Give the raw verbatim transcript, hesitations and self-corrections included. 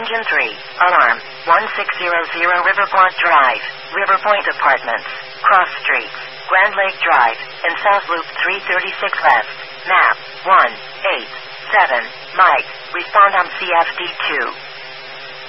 Engine three. Alarm. one six zero zero Riverpoint Drive. Riverpoint Apartments. Cross Streets. Grand Lake Drive. And South Loop three thirty-six West. Map. one eight seven. Mike. Respond on C F D two.